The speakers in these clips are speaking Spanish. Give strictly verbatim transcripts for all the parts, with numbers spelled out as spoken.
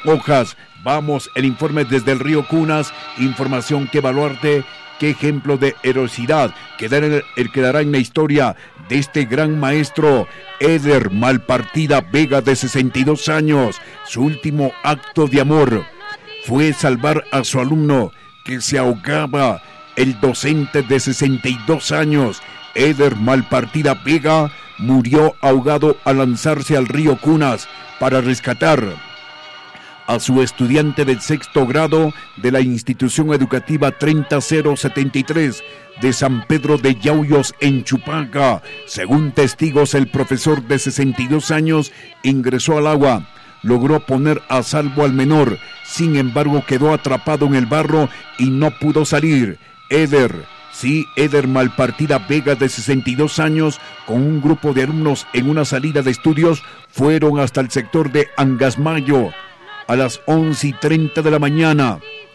hojas. Vamos, el informe desde el río Cunas, información que Baluarte, qué ejemplo de heroicidad quedará en, el, quedará en la historia de este gran maestro, Eder Malpartida Vega, de sesenta y dos años. Su último acto de amor fue salvar a su alumno que se ahogaba. El docente de sesenta y dos años, Eder Malpartida Vega, murió ahogado al lanzarse al río Cunas para rescatar a su estudiante del sexto grado de la institución educativa treinta mil setenta y tres de San Pedro de Yauyos en Chupaca. Según testigos, el profesor de sesenta y dos años ingresó al agua, logró poner a salvo al menor, sin embargo quedó atrapado en el barro y no pudo salir. Eder, sí, Eder Malpartida Vega, de sesenta y dos años, con un grupo de alumnos en una salida de estudios, fueron hasta el sector de Angasmayo a las once y treinta de la mañana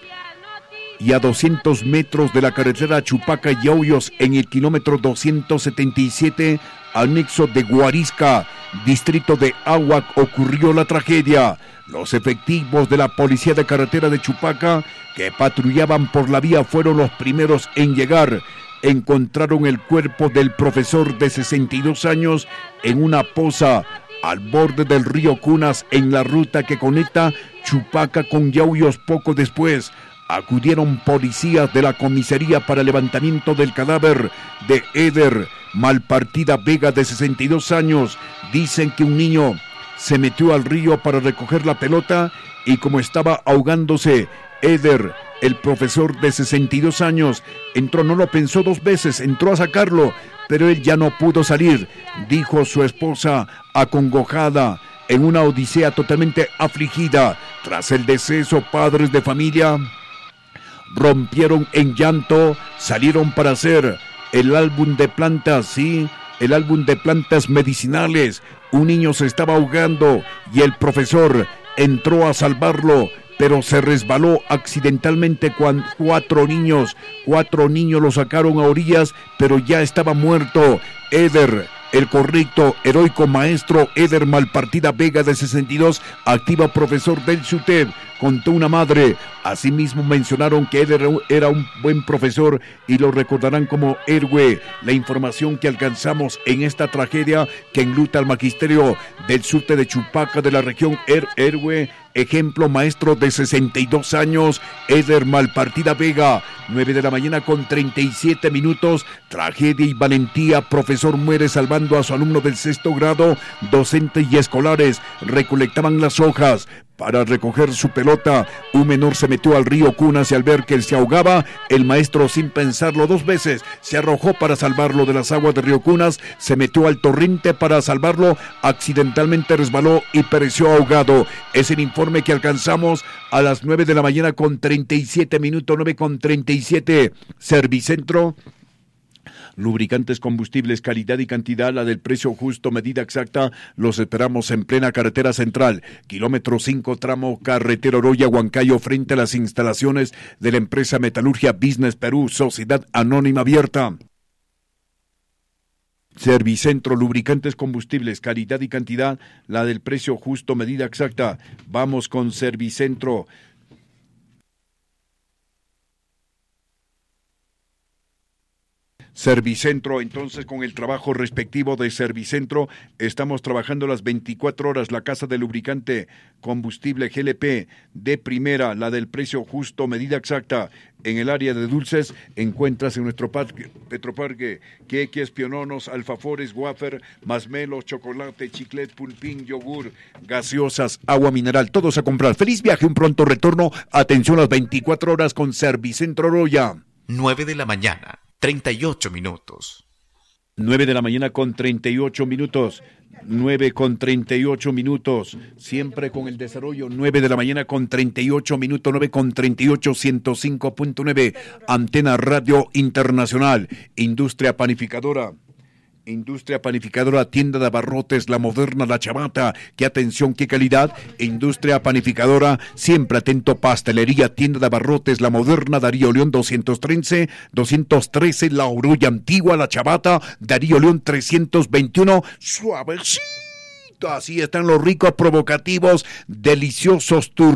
y a doscientos metros de la carretera Chupaca-Yauyos, en el kilómetro doscientos setenta y siete, anexo de Guarisca, distrito de Ahuac, ocurrió la tragedia. Los efectivos de la Policía de Carretera de Chupaca, que patrullaban por la vía, fueron los primeros en llegar. Encontraron el cuerpo del profesor de sesenta y dos años en una poza al borde del río Cunas, en la ruta que conecta Chupaca con Yauyos. Poco después acudieron policías de la comisaría para el levantamiento del cadáver de Eder Malpartida Vega, de sesenta y dos años. Dicen que un niño se metió al río para recoger la pelota y, como estaba ahogándose, Eder, el profesor de sesenta y dos años, entró, no lo pensó dos veces, entró a sacarlo, pero él ya no pudo salir, dijo su esposa, acongojada, en una odisea totalmente afligida. Tras el deceso, padres de familia rompieron en llanto, salieron para hacer el álbum de plantas, sí, el álbum de plantas medicinales. Un niño se estaba ahogando y el profesor entró a salvarlo, pero se resbaló accidentalmente cuando cuatro niños, cuatro niños lo sacaron a orillas, pero ya estaba muerto. Eder, el correcto, heroico maestro Eder Malpartida Vega, de sesenta y dos, activa profesor del S U T E B, contó una madre. Asimismo mencionaron que Eder era un buen profesor y lo recordarán como héroe. La información que alcanzamos en esta tragedia que enluta al magisterio del S U T E de Chupaca, de la región, her- héroe, ejemplo, maestro de sesenta y dos años, Eder Malpartida Vega. Nueve de la mañana con treinta y siete minutos, tragedia y valentía. Profesor muere salvando a su alumno del sexto grado. Docentes y escolares recolectaban las hojas para recoger su pelota. Un menor se metió al río Cunas y al ver que él se ahogaba, el maestro, sin pensarlo dos veces, se arrojó para salvarlo de las aguas del río Cunas, se metió al torrente para salvarlo, accidentalmente resbaló y pereció ahogado. Es el informe que alcanzamos a las nueve de la mañana con treinta y siete minutos, nueve con treinta y siete. Servicentro, lubricantes, combustibles, calidad y cantidad, la del precio justo, medida exacta. Los esperamos en plena carretera central, kilómetro cinco, tramo carretera Oroya, Huancayo, frente a las instalaciones de la empresa Metalurgia Business Perú, sociedad anónima abierta. Servicentro, lubricantes, combustibles, calidad y cantidad, la del precio justo, medida exacta. Vamos con Servicentro. Servicentro, entonces, con el trabajo respectivo de Servicentro, estamos trabajando las veinticuatro horas. La casa de lubricante, combustible G L P de primera, la del precio justo, medida exacta. En el área de dulces encuentras en nuestro parque, Petroparque, queques, piononos, alfafores, wafer, masmelos, chocolate, chiclet, pulpín, yogur, gaseosas, agua mineral, todos a comprar. Feliz viaje, un pronto retorno. Atención, las veinticuatro horas con Servicentro Oroya. nueve de la mañana, treinta y ocho minutos. nueve de la mañana con treinta y ocho minutos. nueve con treinta y ocho minutos. Siempre con el desarrollo. nueve de la mañana con treinta y ocho minutos. nueve con treinta y ocho, ciento cinco punto nueve. Antena Radio Internacional. Industria panificadora. Industria panificadora, tienda de abarrotes, la moderna, la Chavata, qué atención, qué calidad. Industria panificadora, siempre atento. Pastelería, tienda de abarrotes, la moderna, Darío León doscientos trece, doscientos trece, la Oroya Antigua, la Chavata, Darío León trescientos veintiuno, suavecito, así están los ricos, provocativos, deliciosos turnos.